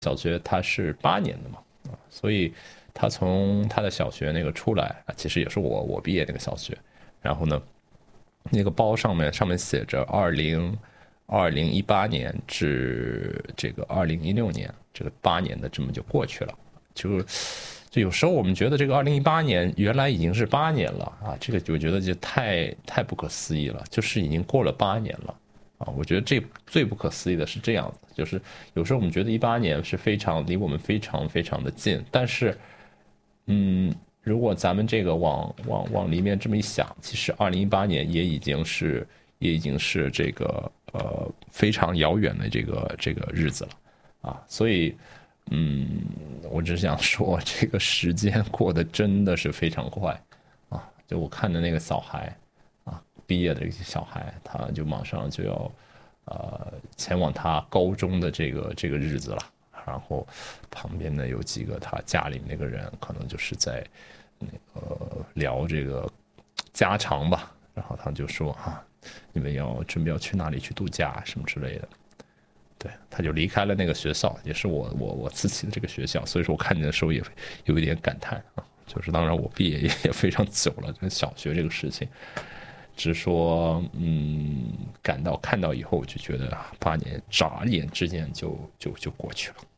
小学他是8年的嘛，所以他从他的小学那个出来啊，其实也是我毕业那个小学，然后呢，那个包上面写着2018年至这个2016年，这个8年的这么就过去了，就有时候我们觉得这个2018年原来已经是8年了啊，这个我觉得就太不可思议了，就是已经过了8年了。啊，我觉得这最不可思议的是这样子，就是有时候我们觉得18年是离我们非常非常的近，但是，如果咱们这个往里面这么一想，其实2018年也已经是这个非常遥远的这个日子了啊，所以，我只想说，这个时间过得真的是非常快啊，就我看的那个小孩。毕业的一些小孩，他就马上就要，前往他高中的这个日子了。然后旁边呢有几个他家里那个人，可能就是在那个聊这个家常吧。然后他就说啊，你们准备要去哪里去度假什么之类的。对，他就离开了那个学校，也是我自己的这个学校，所以说我看见的时候也有一点感叹啊。就是当然我毕业也非常久了，这小学这个事情。只是说，看到以后，我就觉得8年眨眼之间就过去了。